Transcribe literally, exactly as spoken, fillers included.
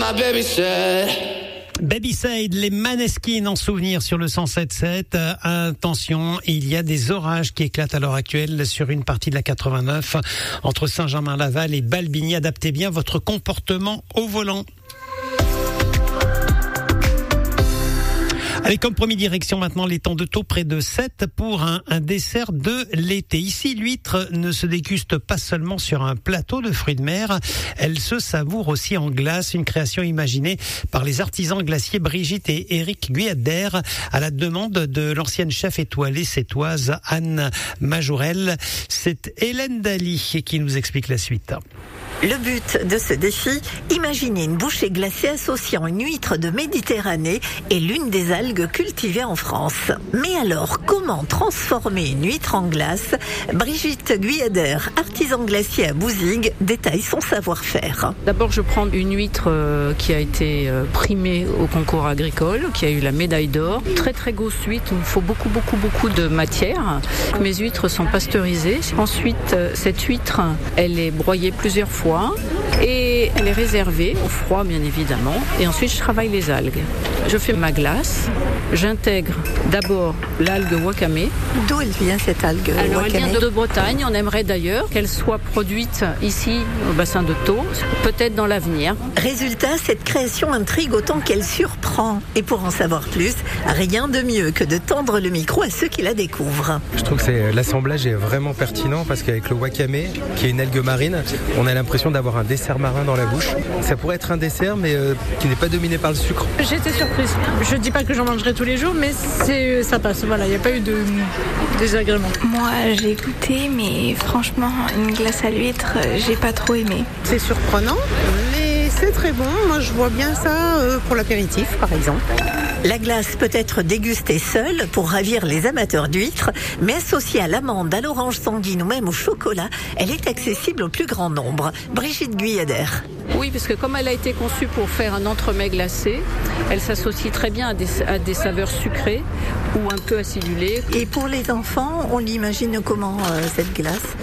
my baby said. Baby Said, les Maneskin en souvenir sur le cent sept sept. Euh, attention, il y a des orages qui éclatent à l'heure actuelle sur une partie de la quatre-vingt-neuf entre Saint-Germain-Laval et Balbigny. Adaptez bien votre comportement au volant. Allez, comme promis, direction maintenant l'étang de Thau, près de Sète, pour un, un dessert de l'été. Ici, l'huître ne se déguste pas seulement sur un plateau de fruits de mer, elle se savoure aussi en glace, une création imaginée par les artisans glaciers Brigitte et Éric Guyader, à la demande de l'ancienne chef étoilée sétoise Anne Majourel. C'est Hélène Daly qui nous explique la suite. Le but de ce défi, imaginer une bouchée glacée associant une huître de Méditerranée et l'une des algues cultivées en France. Mais alors, comment transformer une huître en glace ? Brigitte Guyader, artisan glacier à Bouzigues, détaille son savoir-faire. D'abord, je prends une huître qui a été primée au concours agricole, qui a eu la médaille d'or. Très très grosse huître, il me faut beaucoup beaucoup beaucoup de matière. Mes huîtres sont pasteurisées. Ensuite, cette huître, elle est broyée plusieurs fois. Et elle est réservée au froid, bien évidemment. Et ensuite, je travaille les algues. Je fais ma glace. J'intègre d'abord l'algue wakame. D'où elle vient cette algue Alors, wakame ? elle vient de Bretagne. On aimerait d'ailleurs qu'elle soit produite ici, au bassin de Thau, peut-être dans l'avenir. Résultat, cette création intrigue autant qu'elle surprend. Et pour en savoir plus, rien de mieux que de tendre le micro à ceux qui la découvrent. Je trouve que c'est, l'assemblage est vraiment pertinent parce qu'avec le wakame, qui est une algue marine, on a l'impression d'avoir un dessert marin dans la bouche. Ça pourrait être un dessert, mais euh, qui n'est pas dominé par le sucre. J'étais surprise. Je dis pas que j'en mangerai tous les jours, mais c'est, ça passe. Voilà, il n'y a pas eu de désagrément. Moi, j'ai goûté, mais franchement, une glace à l'huître, j'ai pas trop aimé. C'est surprenant, mais c'est très bon. Moi, je vois bien ça euh, pour l'apéritif, par exemple. La glace peut être dégustée seule pour ravir les amateurs d'huîtres, mais associée à l'amande, à l'orange sanguine ou même au chocolat, elle est accessible au plus grand nombre. Brigitte Guyader. Oui, parce que comme elle a été conçue pour faire un entremets glacé, elle s'associe très bien à des, à des saveurs sucrées ou un peu acidulées. Et pour les enfants, on l'imagine comment euh, cette glace ?